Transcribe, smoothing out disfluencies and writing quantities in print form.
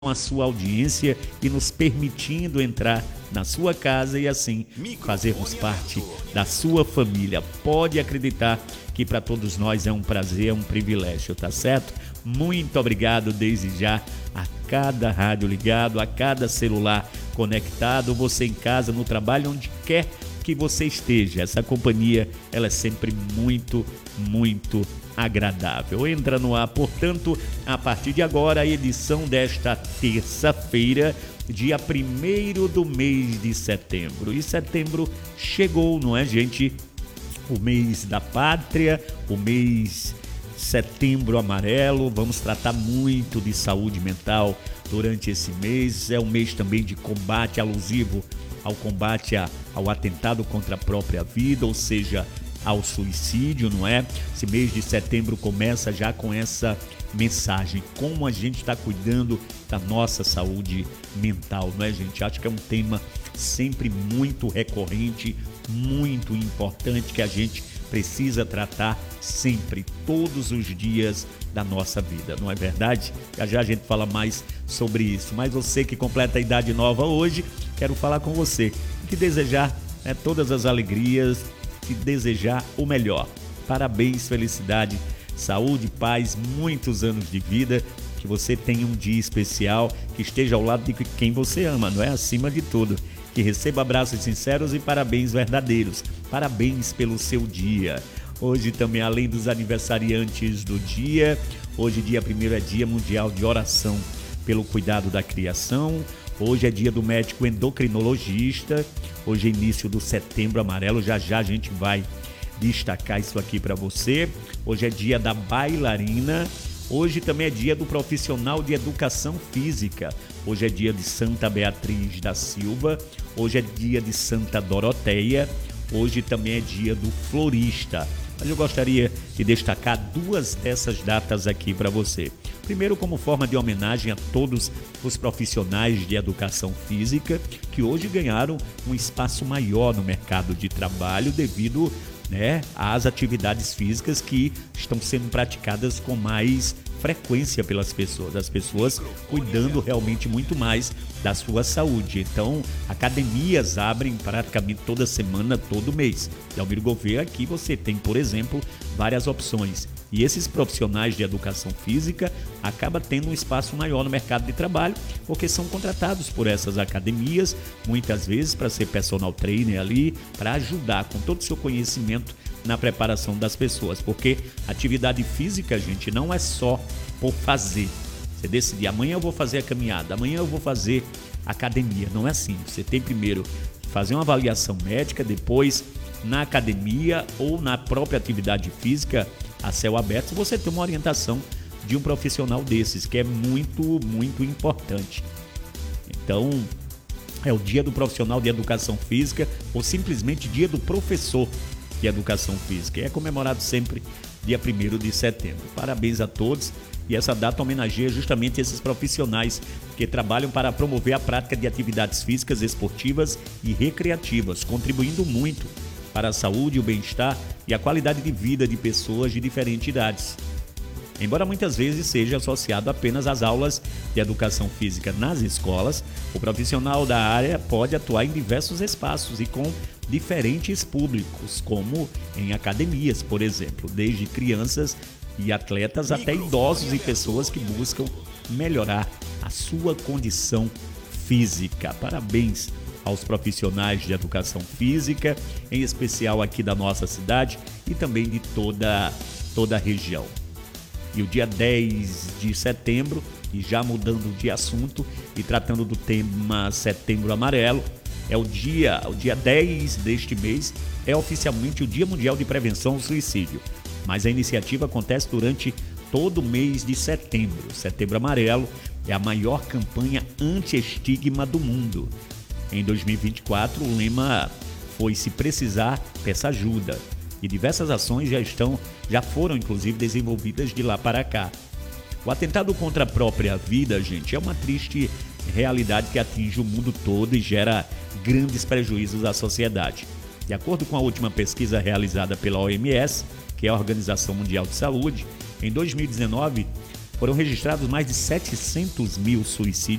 a sua audiência e nos permitindo entrar na sua casa e assim fazermos parte da sua família. Pode acreditar que para todos nós é um prazer, é um privilégio, tá certo? Muito obrigado desde já a cada rádio ligado, a cada celular conectado, você em casa, no trabalho, onde quer que você esteja. Essa companhia, ela é sempre muito agradável. Entra no ar, portanto, a partir de agora, a edição desta terça-feira, dia 1º do mês de setembro. E setembro chegou, não é, gente? O mês da pátria, o mês Setembro Amarelo. Vamos tratar muito de saúde mental durante esse mês. É um mês também de combate alusivo ao combate ao atentado contra a própria vida, ou seja, ao suicídio, não é? Esse mês de setembro começa já com essa mensagem, como a gente está cuidando da nossa saúde mental, não é, gente? Acho que é um tema sempre muito recorrente, muito importante, que a gente precisa tratar sempre, todos os dias da nossa vida, não é verdade? Já a gente fala mais sobre isso, mas você que completa a idade nova hoje, quero falar com você, te desejar todas as alegrias, te desejar o melhor. Parabéns, felicidade, saúde, paz, muitos anos de vida, que você tenha um dia especial, que esteja ao lado de quem você ama, não é? Acima de tudo. Que receba abraços sinceros e parabéns verdadeiros. Parabéns pelo seu dia. Hoje também, além dos aniversariantes do dia, hoje dia 1º é Dia Mundial de Oração pelo Cuidado da Criação. Hoje é dia do médico endocrinologista. Hoje é início do Setembro Amarelo. Já a gente vai destacar isso aqui para você. Hoje é dia da bailarina. Hoje também é dia do profissional de educação física. Hoje é dia de Santa Beatriz da Silva. Hoje é dia de Santa Doroteia. Hoje também é dia do florista. Mas eu gostaria de destacar duas dessas datas aqui para você. Primeiro, como forma de homenagem a todos os profissionais de educação física que hoje ganharam um espaço maior no mercado de trabalho devido às atividades físicas que estão sendo praticadas com mais frequência pelas pessoas, as pessoas cuidando realmente muito mais da sua saúde. Então, academias abrem praticamente toda semana, todo mês. E ao Gouveia, aqui você tem, por exemplo, várias opções. E esses profissionais de educação física acabam tendo um espaço maior no mercado de trabalho, porque são contratados por essas academias, muitas vezes para ser personal trainer ali, para ajudar com todo o seu conhecimento na preparação das pessoas, porque atividade física, gente, não é só por fazer. Você decidir, amanhã eu vou fazer a caminhada, amanhã eu vou fazer academia. Não é assim. Você tem primeiro que fazer uma avaliação médica, depois na academia ou na própria atividade física a céu aberto, você tem uma orientação de um profissional desses, que é muito importante. Então, é o dia do profissional de educação física ou simplesmente dia do professor de educação física. É comemorado sempre dia 1º de setembro. Parabéns a todos. E essa data homenageia justamente esses profissionais que trabalham para promover a prática de atividades físicas, esportivas e recreativas, contribuindo muito para a saúde, o bem-estar e a qualidade de vida de pessoas de diferentes idades. Embora muitas vezes seja associado apenas às aulas de educação física nas escolas, o profissional da área pode atuar em diversos espaços e com diferentes públicos, como em academias, por exemplo, desde crianças e atletas até idosos e pessoas que buscam melhorar a sua condição física. Parabéns aos profissionais de educação física, em especial aqui da nossa cidade e também de toda a região. E o dia 10 de setembro, e já mudando de assunto e tratando do tema Setembro Amarelo, é o dia 10 deste mês, é oficialmente o Dia Mundial de Prevenção ao Suicídio. Mas a iniciativa acontece durante todo o mês de setembro. Setembro Amarelo é a maior campanha anti-estigma do mundo. Em 2024, o lema foi "Se precisar, peça ajuda". E diversas ações já foram inclusive desenvolvidas de lá para cá. O atentado contra a própria vida, gente, é uma triste realidade que atinge o mundo todo e gera grandes prejuízos à sociedade. De acordo com a última pesquisa realizada pela OMS, que é a Organização Mundial de Saúde, em 2019, foram registrados mais de 700 mil suicídios